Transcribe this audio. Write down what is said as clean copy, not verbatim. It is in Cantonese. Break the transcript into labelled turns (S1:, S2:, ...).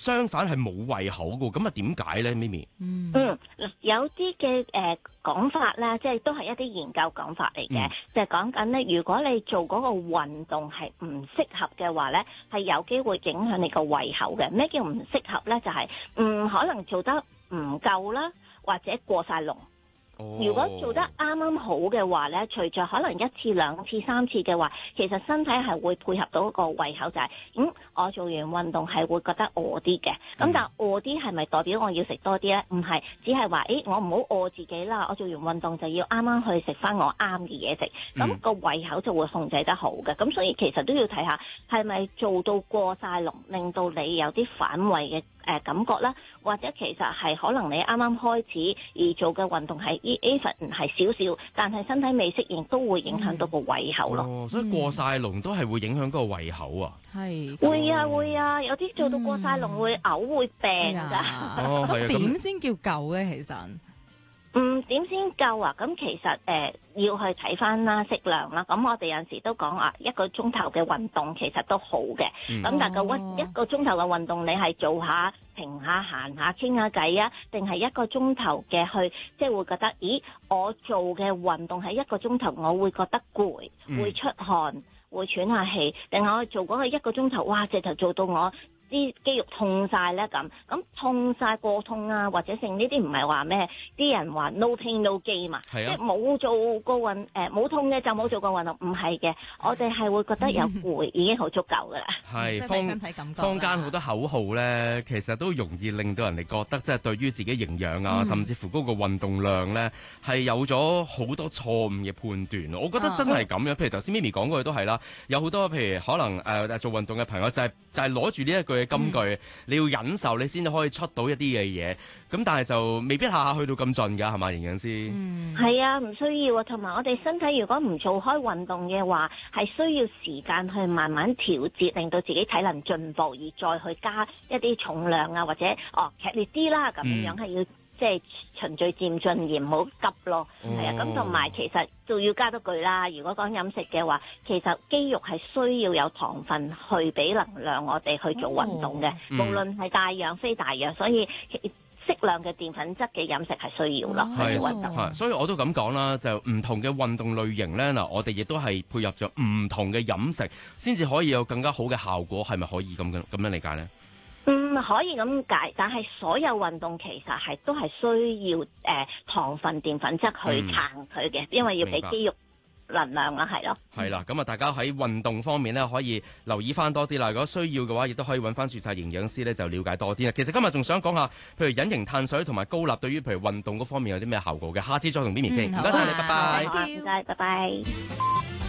S1: 相反係冇胃口嘅，咁啊點解咧，咪咪？
S2: 有啲嘅講法咧，即係都係一啲研究講法嚟嘅，就係講緊咧，如果你做嗰個運動係唔適合嘅話咧，係有機會影響你個胃口嘅。咩叫唔適合咧？就係可能做得唔夠啦，或者過晒龍。如果做得啱啱好嘅話咧，隨着可能1次、2次、3次嘅話，其實身體係會配合到個胃口，就係我做完運動係會覺得餓啲嘅。咁但係餓啲係咪代表我要食多啲咧？唔係，只係話我唔好餓自己啦。我做完運動就要啱啱去食翻我啱嘅嘢食，咁個胃口就會控制得好嘅。咁所以其實都要睇下係咪做到過晒龍，令到你有啲反胃嘅感覺啦，或者其實係可能你啱啱開始而做嘅運動係even 係少少，但係身體未適應都會影響到個胃口咯。
S1: 所以過晒龍都係會影響嗰個胃口啊？
S2: 係會啊，有啲做到過晒龍會嘔會病㗎。
S3: 咁點先叫夠咧？其實
S2: 點先夠啊？咁其實要去睇翻啦，適量啦。咁我哋有陣時都講1個鐘頭嘅運動其實都好嘅。咁但係一個鐘頭嘅運動，你係做下停下行下傾下偈啊，定係1個鐘頭嘅去，即係會覺得，咦，我做嘅運動係1個鐘頭，我會覺得攰，會出汗，會喘下氣，定係我做嗰個1個鐘頭，哇，直頭做到我啲肌肉痛晒咧咁痛晒過痛啊，或者剩呢啲唔係話咩？啲人話 no pain no gain 嘛，即係冇做過冇痛嘅就冇做過運動，唔係嘅，我哋係會覺得有攰已經好足夠噶啦。
S1: 係坊間好多口號咧，其實都容易令到人哋覺得即係對於自己營養啊，甚至乎嗰個運動量咧係有咗好多錯誤嘅判斷。我覺得真係咁樣，譬如頭先咪咪講過嘅都係啦，有好多譬如可能做運動嘅朋友就係攞住呢一句嘅金句，你要忍受你先至可以出到一啲嘅嘢，咁但係就未必下下去到咁盡㗎，係嘛，營養師？
S2: 係啊，唔需要啊，同埋我哋身體如果唔做開運動嘅話，係需要時間去慢慢調節，令到自己體能進步，而再去加一啲重量啊，或者劇烈啲啦，咁樣係要即係循序漸進，而唔好急咯。係啊，咁同埋其實就要加多句啦。如果講飲食嘅話，其實肌肉係需要有糖分去俾能量我哋去做運動嘅，無論係大氧非大氧，所以適量嘅澱粉質嘅飲食係需要咯，去做運動。
S1: 所以我都咁講啦，就唔同嘅運動類型咧，嗱，我哋亦都係配合咗唔同嘅飲食，先至可以有更加好嘅效果，係咪可以咁樣理解咧？
S2: 可以咁解，但係所有運動其實都係需要糖分、澱粉質去撐佢嘅，因為要俾肌肉能量啦，係咯。
S1: 係啦，咁啊，大家喺運動方面咧，可以留意翻多啲啦。如果需要嘅話，亦都可以揾翻註冊營養師咧，就了解多啲啦。其實今日仲想講下，譬如隱形碳水同埋高鈉對於譬如運動嗰方面有啲咩效果嘅，下次再同咪咪傾。唔該晒你，拜拜。
S2: 唔該，拜拜。